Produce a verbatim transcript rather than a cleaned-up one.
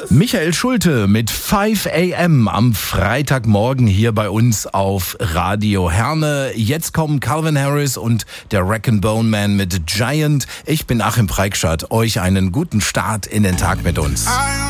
Michael Schulte mit five a m am Freitagmorgen hier bei uns auf Radio Herne. Jetzt kommen Calvin Harris und der Rag and Bone Man mit Giant. Ich bin Achim Preikschat. Euch einen guten Start in den Tag mit uns.